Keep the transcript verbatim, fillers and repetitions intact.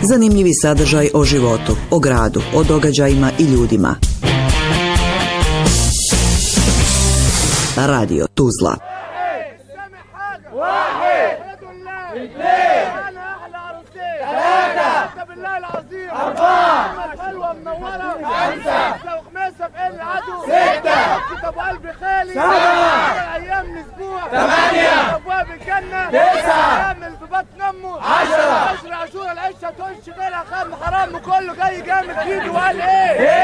Zanimljivi sadržaj o životu, o gradu, o događajima i ljudima. Radio Tuzla. عشرة عشرة عشور العشة تنش غيرها خام حرام وكله جاي جامد جيد وقال ايه